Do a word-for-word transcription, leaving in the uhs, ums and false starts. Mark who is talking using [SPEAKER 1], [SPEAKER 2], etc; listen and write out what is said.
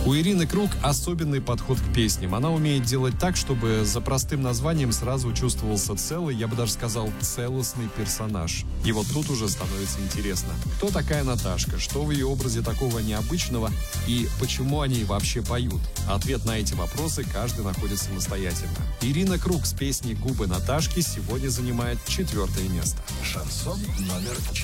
[SPEAKER 1] У Ирины Круг особенный подход к песням. Она умеет делать так, чтобы за простым названием сразу чувствовался целый, я бы даже сказал, целостный персонаж. И вот тут уже становится интересно. Кто такая Наташка? Что в ее образе такого необычного? И почему они вообще поют? Ответ на эти вопросы каждый находит самостоятельно. Ирина Круг с песней «Губы Наташки» сегодня занимает четвертое место.
[SPEAKER 2] Шансон номер четыре.